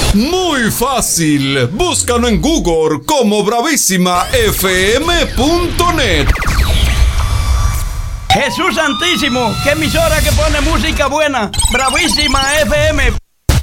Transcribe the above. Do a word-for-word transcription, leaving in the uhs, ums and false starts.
Muy fácil. Búscanos en Google como bravísima f m punto net. Jesús Santísimo, qué emisora que pone música buena. Bravísima F M